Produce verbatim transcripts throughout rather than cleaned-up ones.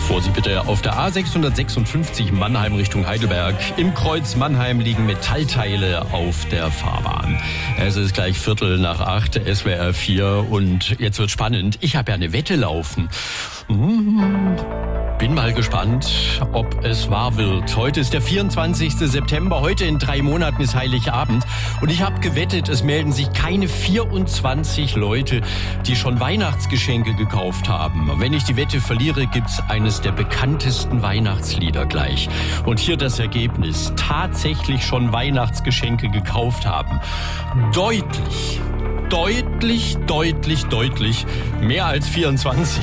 Vorsicht bitte, auf der A sechshundertsechsundfünfzig Mannheim Richtung Heidelberg. Im Kreuz Mannheim liegen Metallteile auf der Fahrbahn. Es ist gleich Viertel nach acht, S W R vier und jetzt wird spannend. Ich habe ja eine Wette laufen. Hm. Bin mal gespannt, ob es wahr wird. Heute ist der vierundzwanzigste September. Heute in drei Monaten ist Heiligabend. Und ich habe gewettet, es melden sich keine vierundzwanzig Leute, die schon Weihnachtsgeschenke gekauft haben. Wenn ich die Wette verliere, gibt's eines der bekanntesten Weihnachtslieder gleich. Und hier das Ergebnis. Tatsächlich schon Weihnachtsgeschenke gekauft haben. Deutlich. Deutlich, deutlich, deutlich mehr als vierundzwanzig.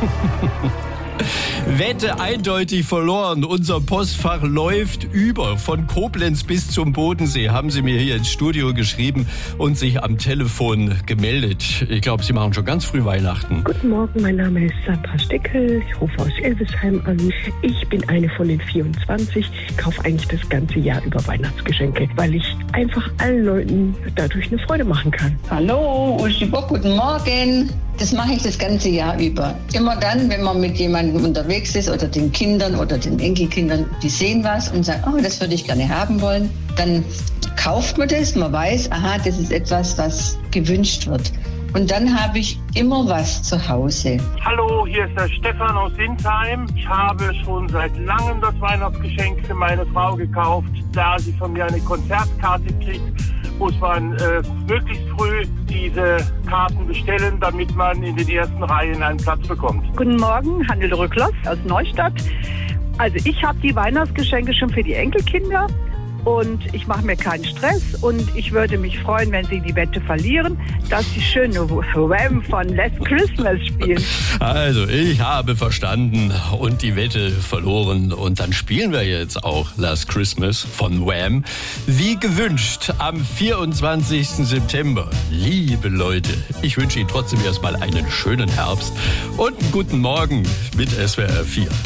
Wette eindeutig verloren. Unser Postfach läuft über. Von Koblenz bis zum Bodensee haben Sie mir hier ins Studio geschrieben und sich am Telefon gemeldet. Ich glaube, Sie machen schon ganz früh Weihnachten. Guten Morgen, mein Name ist Sandra Stickel. Ich rufe aus Elvesheim an. Ich bin eine von den vierundzwanzig. Ich kaufe eigentlich das ganze Jahr über Weihnachtsgeschenke, weil ich einfach allen Leuten dadurch eine Freude machen kann. Hallo, Uschi Bock, guten Morgen. Das mache ich das ganze Jahr über. Immer dann, wenn man mit jemandem unterwegs ist oder den Kindern oder den Enkelkindern, die sehen was und sagen, oh, das würde ich gerne haben wollen, dann kauft man das, man weiß, aha, das ist etwas, was gewünscht wird. Und dann habe ich immer was zu Hause. Hallo, hier ist der Stefan aus Sinsheim. Ich habe schon seit langem das Weihnachtsgeschenk für meine Frau gekauft, da sie von mir eine Konzertkarte kriegt. Muss man äh, möglichst früh diese Karten bestellen, damit man in den ersten Reihen einen Platz bekommt. Guten Morgen, Handel Rücklos aus Neustadt. Also ich habe die Weihnachtsgeschenke schon für die Enkelkinder und ich mache mir keinen Stress und ich würde mich freuen, wenn sie die Wette verlieren, dass sie schöne Wham von Last Christmas spielen. Also ich habe verstanden und die Wette verloren und dann spielen wir jetzt auch Last Christmas von Wham. Wie gewünscht am vierundzwanzigsten September. Liebe Leute, ich wünsche Ihnen trotzdem erstmal einen schönen Herbst und einen guten Morgen mit S W R vier.